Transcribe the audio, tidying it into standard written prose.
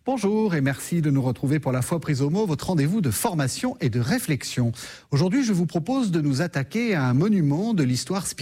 Bonjour et merci de nous retrouver pour La Foi prise au mot, votre rendez-vous de formation et de réflexion. Aujourd'hui, je vous propose de nous attaquer à un monument de l'histoire spirituelle